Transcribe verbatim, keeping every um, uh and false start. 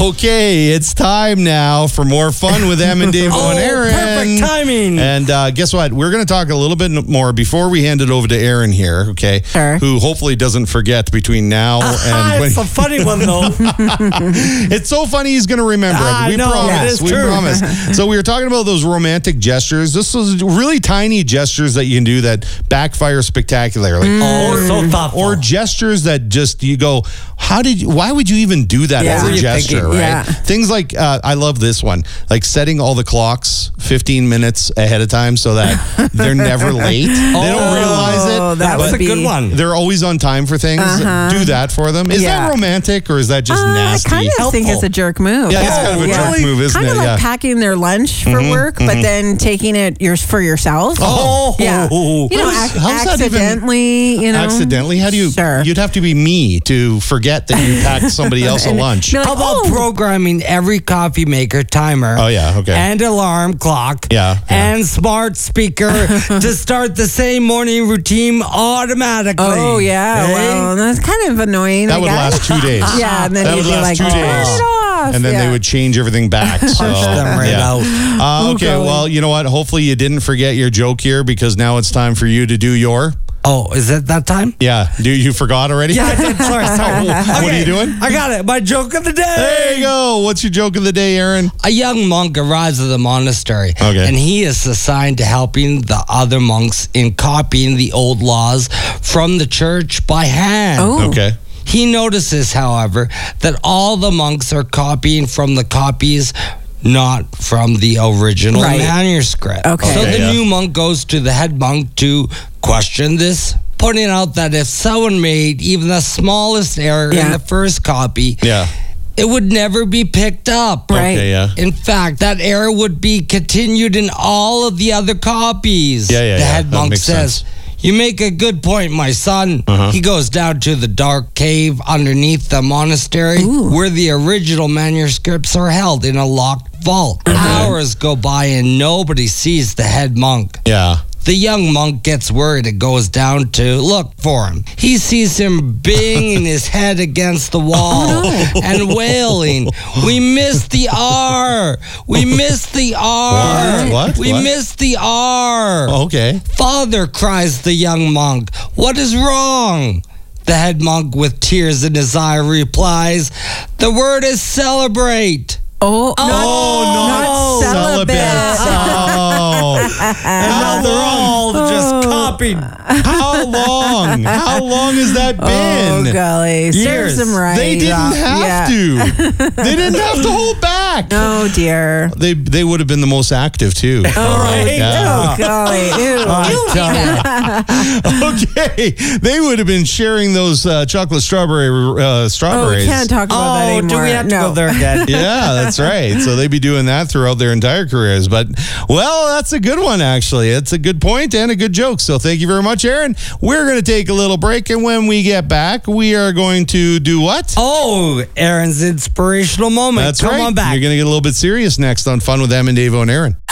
Okay, it's time now for more fun with Em and Dave oh, and Aaron. Perfect timing. And uh, guess what? We're going to talk a little bit more before we hand it over to Aaron here, okay? Sure. Who hopefully doesn't forget between now Ah, and when. it's a funny one, though. It's so funny he's going to remember. Ah, we no, promise. it is we true. promise. So we were talking about those romantic gestures. This was really tiny gestures that you can do that backfire spectacularly. Oh, so thoughtful. Or gestures that just you go, how did you, why would you even do that Yeah. as What a were you gesture, thinking? right? Yeah. Things like, uh, I love this one, like setting all the clocks fifteen minutes ahead of time so that they're never late. They don't realize it. Oh, that That's would a good be- one. They're always on time for things. Uh-huh. Do that for them. Is Yeah. that romantic or is that just Uh, nasty? I kind of think Helpful. it's a jerk move. Yeah, it's kind of a jerk move, isn't kind it? of like Yeah. packing their lunch for work, but then taking it yours for yourself. Oh, Yeah. You know, How's- ac- how's that even- accidentally, you know. Accidentally? How do you? Sure. You'd have to be me to forget that you packed somebody else a lunch. Be like, How about oh, programming every coffee maker timer? Oh, yeah, okay. And alarm clock. Yeah, yeah. And smart speaker to start the same morning routine automatically. Oh, yeah. Hey? Well, that's kind of annoying. That I would guess. last two days. Yeah, and then that you'd would be last like, two turn days. it off. And then Yeah. they would change everything back. So, Punch them right yeah. out. Uh, okay, golly. well, you know what? Hopefully you didn't forget your joke here because now it's time for you to do your. Oh, is it that time? Yeah. Do you forgot already? Yeah, I did. Sorry, sorry. What are Okay, you doing? I got it. My joke of the day. There you go. What's your joke of the day, Aaron? A young monk arrives at the monastery, Okay. and he is assigned to helping the other monks in copying the old laws from the church by hand. Oh. Okay. He notices, however, that all the monks are copying from the copies, not from the original Right. manuscript. Okay. So Okay, the yeah. new monk goes to the head monk to question this, pointing out that if someone made even the smallest error in Yeah. the first copy, Yeah. it would never be picked up. Right. Okay, yeah. In fact, that error would be continued in all of the other copies. Yeah, yeah, The yeah. head That monk makes says, sense. "You make a good point, my son." Uh-huh. He goes down to the dark cave underneath the monastery where the original manuscripts are held in a locked vault. Hours go by and nobody sees the head monk. Yeah. The young monk gets worried and goes down to look for him. He sees him banging his head against the wall and wailing, "We missed the R! We missed the R! What? What? We What? missed the R!" Okay. "Father," cries the young monk, "what is wrong?" The head monk, with tears in his eye, replies, "The word is celebrate." Oh, not, not celibate. Oh. Now they're all just copied. How long? How long has that been? Oh, golly. Years. Serves them right. They didn't Yeah. have Yeah. to. They didn't have to hold back. Oh, dear. They they would have been the most active too. Oh, Right. oh golly. Ew. I tell you. Okay, they would have been sharing those uh, chocolate strawberry uh, Oh, we strawberries. can't talk about that Oh, anymore. do we have to no. go there again? Yeah, that's right. So they'd be doing that throughout their entire careers. But, well, that's a good one, actually. It's a good point and a good joke. So thank you very much, Aaron. We're going to take a little break. And when we get back, we are going to do what? Oh, Aaron's inspirational moment. That's Come right. on back. You're going to get a little bit serious next on Fun with Em and Dave and Aaron.